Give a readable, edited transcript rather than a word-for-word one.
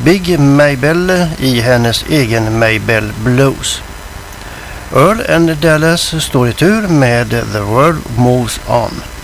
Big Maybell i hennes egen Maybell Blues. Earl and Dallas står i tur med The World Moves On.